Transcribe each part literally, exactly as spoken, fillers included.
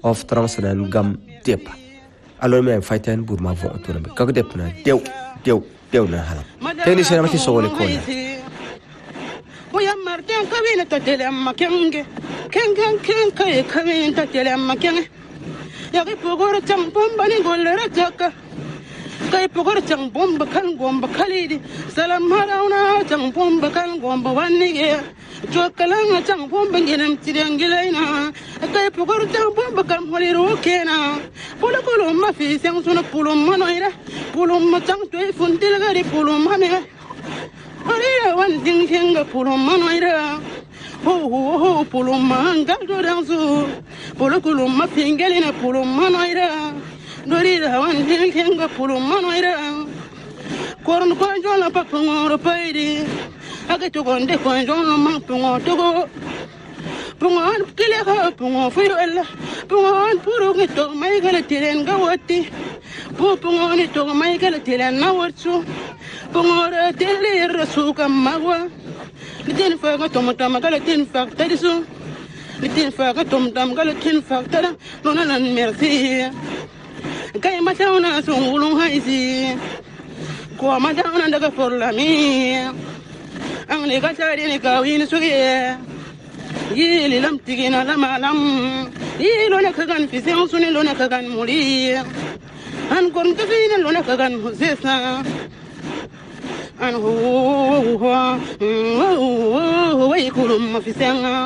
of Transnan Gum Dip. Alors, me fighting with my vote to them. Cockdepna, dew, dew, dew, Nahala. Tell us how much is all a corner. We are Martin Cabin to tell him Making. Ken can can come in to tell him Making. Yakipo Chang Bombani Golera Jaka. Kaipo Chang Bomba can Gomba Kalidi. Salam Marana Chang Bomba can Gomba one year. Jokalanga Chang Bomba in him Tiangilena. Kaipo Chang Bomba can Holiru Kena. Pulakulu Mafi Sang Suna Pulum Manoira. Pulum Matang to a Funtilagari Pulum Mane. Hurry, one thing can go Pulum Manoira. Ho ho ho Pulum Man Gago Dansu. Pulakulum Mafi Galina Pulum Manoira. Dorida, one thing can go Pulum Manoira. Corn Conjola Papung or Paidi. I get to go on the Conjola Mampung or to go. Pungan, Kilaka, Pungo, Fuel, Pungan, Puru to Michael Tiran Gawati. Pupungoni to Michael Tiran Nawatsu. Pungora Tele Rasuka Magua. The tin fagot Tomatama Galatin factory soon. The tin fagot Tom Galatin factor, Nona and Mercy. Gay Matana, so Ulung Haisi. Quamadana and the Forlami. Only got a Gawin Sugia. Yili lam tigina lama lam. Yilona kagan fising suni lona kagan muri. An kon kafina lona kagan husesa. An ho ho ho way kulum fisanga.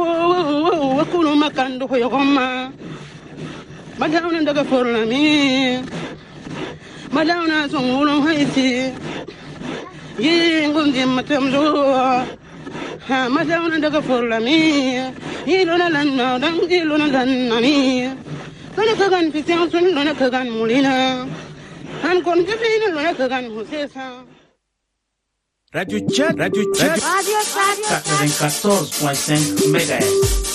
Wo kulum makando hoyoma. Madawna daga forlami. Madawna sungulum haiti. Yingun matamzo. Ha madawna daga forlami. Ilona lanna dang ilona lannani. Lona kagan fisang sun lona kagan mulina. Han kon kafina lona kagan husesa. Radio Chat, Radio Chat, Radio Chat, quatre-vingt-quatorze point cinq mégahertz.